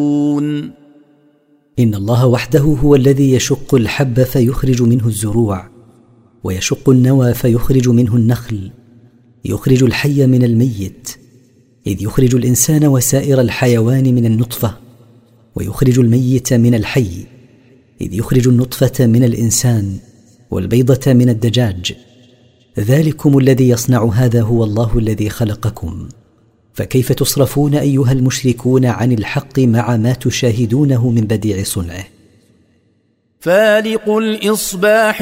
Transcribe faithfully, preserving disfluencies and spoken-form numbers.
إن الله وحده هو الذي يشق الحب فيخرج منه الزروع، ويشق النوى فيخرج منه النخل، يخرج الحي من الميت، إذ يخرج الإنسان وسائر الحيوان من النطفة، ويخرج الميت من الحي، إذ يخرج النطفة من الإنسان والبيضة من الدجاج. ذلكم الذي يصنع هذا هو الله الذي خلقكم، فكيف تصرفون أيها المشركون عن الحق مع ما تشاهدونه من بديع صنعه؟ فالق الإصباح